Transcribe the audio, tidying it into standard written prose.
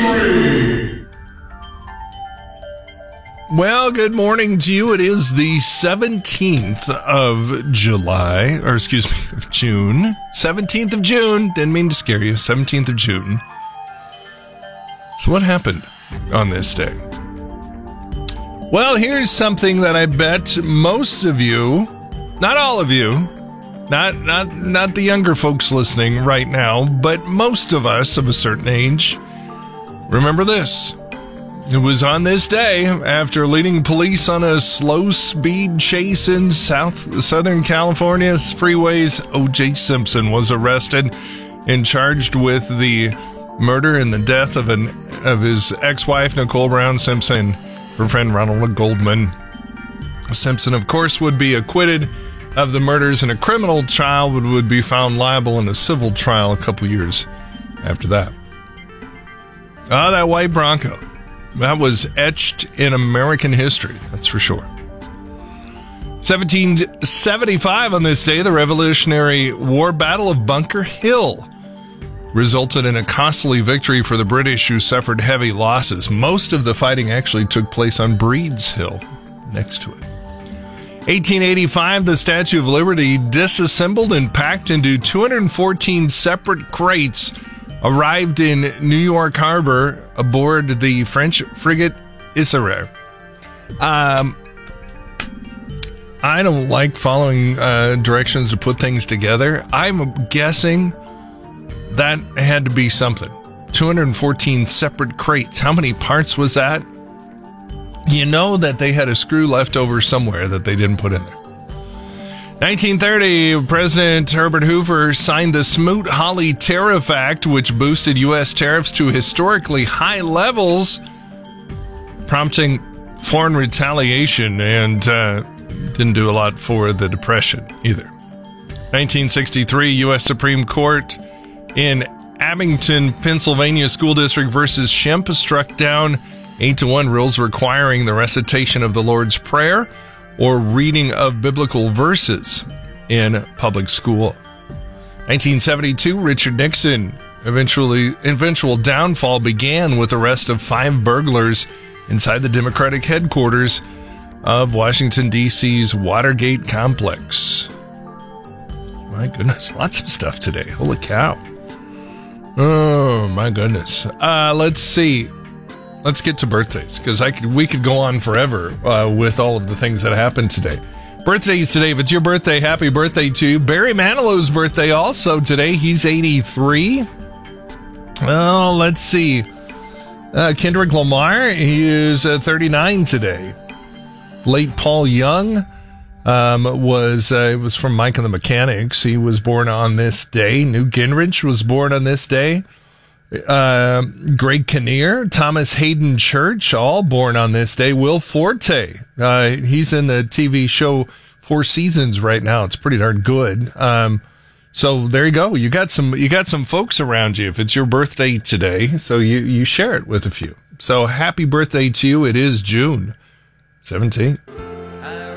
history. Well, good morning to you. It is the 17th of July, or excuse me, of June. 17th of June. Didn't mean to scare you. 17th of June. So what happened on this day? Well, here's something that I bet most of you, not all of you, not the younger folks listening right now, but most of us of a certain age remember this. It was on this day, after leading police on a slow speed chase in Southern California's freeways, O.J. Simpson was arrested and charged with the murder and the death of his ex-wife, Nicole Brown Simpson, her friend Ronald Goldman. Simpson, of course, would be acquitted of the murders, and a criminal trial would be found liable in a civil trial a couple years after that. Ah, that white Bronco. That was etched in American history, that's for sure. 1775 on this day, the Revolutionary War Battle of Bunker Hill resulted in a costly victory for the British, who suffered heavy losses. Most of the fighting actually took place on Breed's Hill, next to it. 1885, the Statue of Liberty, disassembled and packed into 214 separate crates, arrived in New York Harbor aboard the French frigate Isère. I don't like following directions to put things together. I'm guessing that had to be something. 214 separate crates. How many parts was that? You know that they had a screw left over somewhere that they didn't put in there. 1930, President Herbert Hoover signed the Smoot-Hawley Tariff Act, which boosted U.S. tariffs to historically high levels, prompting foreign retaliation, and didn't do a lot for the Depression either. 1963, U.S. Supreme Court in Abington, Pennsylvania School District versus Shemp struck down 8-1 rules requiring the recitation of the Lord's Prayer or reading of biblical verses in public school. 1972, Richard Nixon eventual downfall began with the arrest of 5 burglars inside the Democratic headquarters of Washington, D.C.'s Watergate complex. My goodness, lots of stuff today. Holy cow. Oh, my goodness. Let's see. Let's get to birthdays, because we could go on forever with all of the things that happened today. Birthdays today. If it's your birthday, happy birthday to you. Barry Manilow's birthday also today. He's 83. Oh, let's see. Kendrick Lamar, he is 39 today. Late Paul Young was from Mike and the Mechanics. He was born on this day. Newt Gingrich was born on this day. Greg Kinnear, Thomas Hayden Church, all born on this day. Will Forte, he's in the TV show Four Seasons right now. It's pretty darn good. So there you go. You got some folks around you if it's your birthday today. So you share it with a few. So happy birthday to you. It is June 17th.